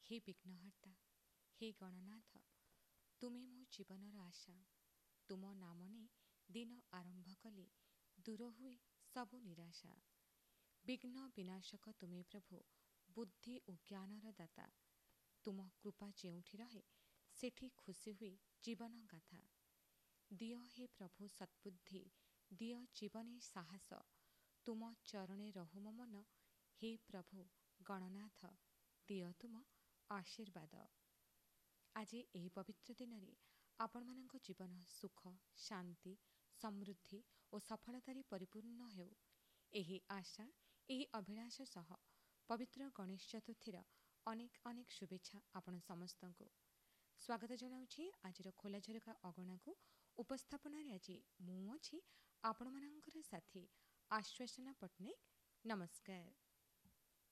हे विघ्नहर्ता, हे गणनाथ, तुमे मो जीवनर आशा। तुम नाम ने दिन आरंभ कले दूर हुए सबु निराशा। विघ्न विनाशक तुमे प्रभु, बुद्धि और ज्ञानर दाता। तुम कृपा जेउठी रहे सेठी खुशी हुई जीवन गाथा। दिय हे प्रभु सद्बुद्धि, दिय जीवने साहस। तुम चरणे रहु मो मन, हे प्रभु गणनाथ, दिय तुम आशीर्वाद। आज ଏହି ପବିତ୍ର ଦିନରେ ଆପଣମାନଙ୍କ ଜୀବନ ସୁଖ, ଶାନ୍ତି, ସମୃଦ୍ଧି ଓ ସଫଳତାରେ ପରିପୂର୍ଣ୍ଣ ହେଉ। ଏହି ଆଶା, ଏହି ଅଭିଳାଷ ସହ ପବିତ୍ର ଗଣେଶ ଚତୁର୍ଥୀର ଅନେକ ଅନେକ ଶୁଭେଚ୍ଛା ଆପଣ ସମସ୍ତଙ୍କୁ। ସ୍ୱାଗତ ଜଣାଉଛି ଆଜିର ଖୋଲା ଝରକା ଅଗଣାକୁ। ଉପସ୍ଥାପନାରେ ଆଜି ମୁଁ ଅଛି ଆପଣମାନଙ୍କର ସାଥୀ ଆଶ୍ୱାସନା ପଟ୍ଟନାୟକ। ନମସ୍କାର।